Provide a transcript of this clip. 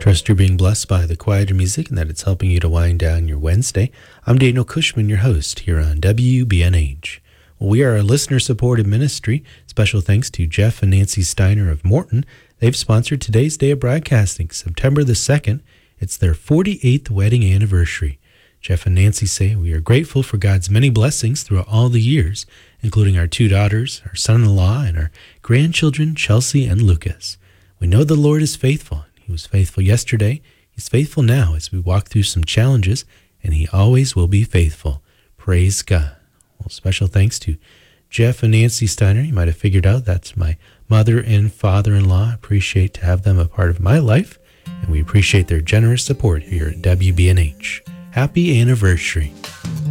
Trust you're being blessed by the quieter music and that it's helping you to wind down your Wednesday. I'm Daniel Cushman, your host here on WBNH. Well, we are a listener-supported ministry. Special thanks to Jeff and Nancy Steiner of Morton. They've sponsored today's day of broadcasting, September the 2nd. It's their 48th wedding anniversary. Jeff and Nancy say, we are grateful for God's many blessings throughout all the years, including our 2 daughters, our son-in-law, and our grandchildren, Chelsea and Lucas. We know the Lord is faithful. He was faithful yesterday. He's faithful now as we walk through some challenges, and he always will be faithful. Praise God. Well, special thanks to Jeff and Nancy Steiner. You might have figured out that's my mother and father-in-law. I appreciate to have them a part of my life, and we appreciate their generous support here at WBNH. Happy anniversary.